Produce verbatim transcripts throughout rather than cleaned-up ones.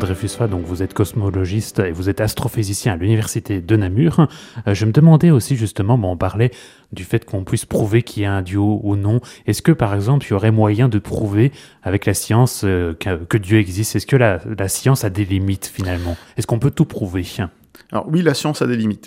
Dreyfus-Fall, donc vous êtes cosmologiste et vous êtes astrophysicien à l'université de Namur. Euh, je me demandais aussi justement, bon, on parlait du fait qu'on puisse prouver qu'il y a un Dieu ou non. Est-ce que par exemple, il y aurait moyen de prouver avec la science euh, que, que Dieu existe? Est-ce que la, la science a des limites finalement? Est-ce qu'on peut tout prouver? Alors oui, la science a des limites.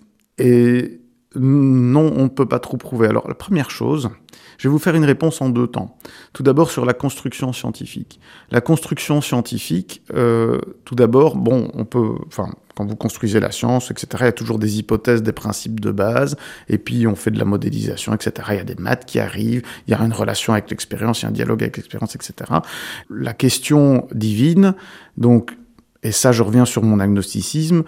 Et non, on ne peut pas trop prouver. Alors la première chose, je vais vous faire une réponse en deux temps. Tout d'abord sur la construction scientifique. La construction scientifique, euh, tout d'abord, bon, on peut, enfin, quand vous construisez la science, et cetera, il y a toujours des hypothèses, des principes de base, et puis on fait de la modélisation, et cetera. Il y a des maths qui arrivent, il y a une relation avec l'expérience, il y a un dialogue avec l'expérience, et cetera. La question divine, donc, et ça je reviens sur mon agnosticisme,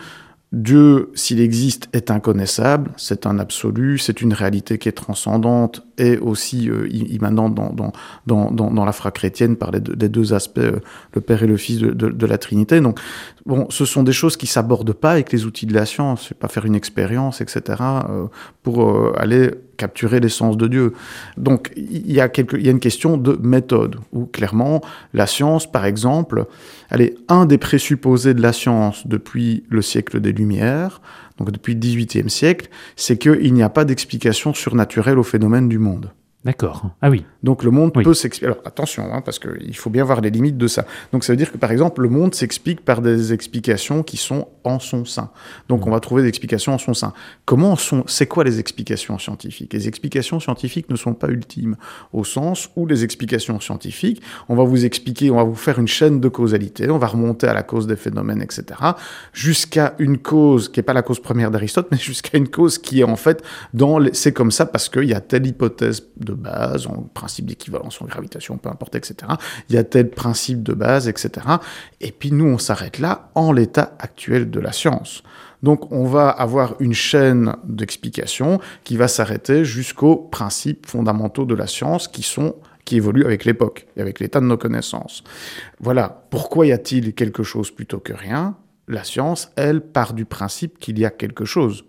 Dieu, s'il existe, est inconnaissable, c'est un absolu, c'est une réalité qui est transcendante et aussi euh, immanente dans, dans, dans, dans, dans la foi chrétienne par les deux, les deux aspects, euh, le Père et le Fils de, de, de la Trinité. Donc, bon, ce sont des choses qui ne s'abordent pas avec les outils de la science, c'est pas faire une expérience, et cetera, euh, pour euh, aller capturer l'essence de Dieu. Donc, il y a quelque, il y a une question de méthode, où clairement, la science, par exemple, elle est un des présupposés de la science depuis le siècle des Lumières, donc depuis le dix-huitième siècle, c'est qu'il n'y a pas d'explication surnaturelle au phénomène du monde. D'accord. Ah oui. Donc le monde oui. peut s'expliquer. Alors attention, hein, parce qu'il faut bien voir les limites de ça. Donc ça veut dire que par exemple, le monde s'explique par des explications qui sont en son sein. Donc mmh. on va trouver des explications en son sein. Comment sont... C'est quoi les explications scientifiques? Les explications scientifiques ne sont pas ultimes, au sens où les explications scientifiques, on va vous expliquer, on va vous faire une chaîne de causalité, on va remonter à la cause des phénomènes, et cetera, jusqu'à une cause qui n'est pas la cause première d'Aristote, mais jusqu'à une cause qui est en fait dans les... C'est comme ça parce qu'il y a telle hypothèse de base, en principe d'équivalence en gravitation, peu importe, et cetera. Il y a tel principe de base, et cetera. Et puis nous, on s'arrête là en l'état actuel de la science. Donc on va avoir une chaîne d'explications qui va s'arrêter jusqu'aux principes fondamentaux de la science qui sont qui évoluent avec l'époque et avec l'état de nos connaissances. Voilà. Pourquoi y a-t-il quelque chose plutôt que rien? La science, elle, part du principe qu'il y a quelque chose.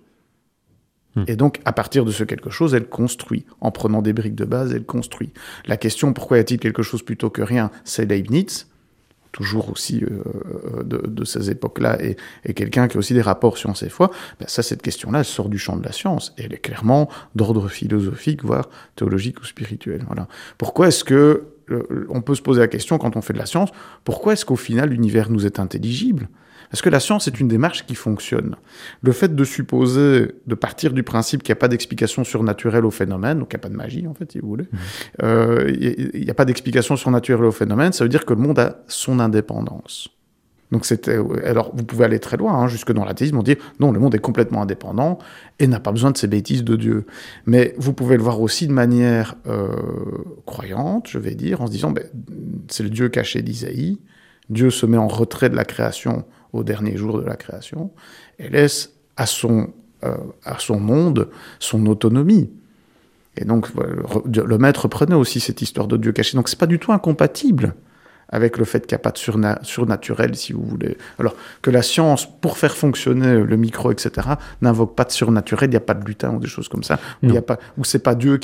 Et donc, à partir de ce quelque chose, elle construit. En prenant des briques de base, elle construit. La question, pourquoi y a-t-il quelque chose plutôt que rien? C'est Leibniz, toujours aussi euh, de, de ces époques-là, et, et quelqu'un qui a aussi des rapports science et foi. Ben ça, cette question-là, elle sort du champ de la science. Et elle est clairement d'ordre philosophique, voire théologique ou spirituel. Voilà. Pourquoi est-ce que... Euh, on peut se poser la question, quand on fait de la science, pourquoi est-ce qu'au final, l'univers nous est intelligible? Parce que la science est une démarche qui fonctionne. Le fait de supposer, de partir du principe qu'il n'y a pas d'explication surnaturelle au phénomène, donc il n'y a pas de magie, en fait, si vous voulez, mmh. euh, il n'y a pas d'explication surnaturelle au phénomène, ça veut dire que le monde a son indépendance. Donc c'était, alors vous pouvez aller très loin, hein, jusque dans l'athéisme, on dit non, le monde est complètement indépendant et n'a pas besoin de ces bêtises de Dieu. Mais vous pouvez le voir aussi de manière euh, croyante, je vais dire, en se disant ben, c'est le Dieu caché d'Isaïe, Dieu se met en retrait de la création au dernier jour de la création, et laisse à son, euh, à son monde son autonomie. Et donc, le, le maître prenait aussi cette histoire de Dieu caché. Donc, c'est pas du tout incompatible avec le fait qu'il n'y a pas de surna- surnaturel, si vous voulez. Alors, que la science, pour faire fonctionner le micro, et cetera, n'invoque pas de surnaturel, il n'y a pas de lutin ou des choses comme ça, où, il y a pas, où c'est pas Dieu